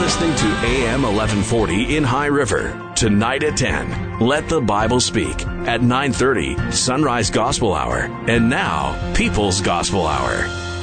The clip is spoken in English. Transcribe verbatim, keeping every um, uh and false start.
listening to A M eleven forty in High River. Tonight at ten, Let the Bible Speak. At nine thirty, Sunrise Gospel Hour. And now, People's Gospel Hour.